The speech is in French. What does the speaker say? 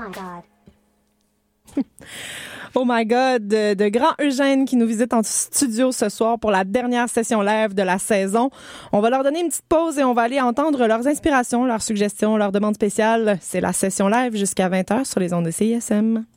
Oh my God, de grand Eugène qui nous visite en studio ce soir pour la dernière session live de la saison. On va leur donner une petite pause et on va aller entendre leurs inspirations, leurs suggestions, leurs demandes spéciales. C'est la session live jusqu'à 20h sur les ondes de CISM.